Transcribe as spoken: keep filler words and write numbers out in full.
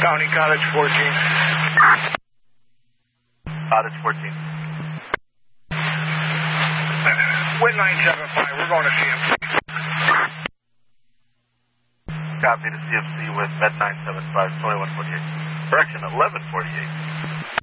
County Cottage fourteen. Cottage fourteen. Wind nine seven five, we're going to C M C. Copy to C M C with Med nine seven five, twenty-one forty-eight. Correction, eleven forty-eight.